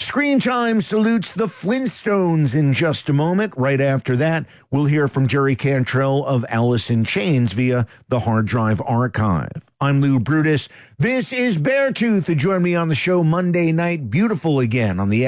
Screen Time salutes the Flintstones in just a moment. Right after that, we'll hear from Jerry Cantrell of Alice in Chains via the Hard Drive Archive. I'm Lou Brutus. This is Beartooth. Join me on the show Monday night, beautiful again, on the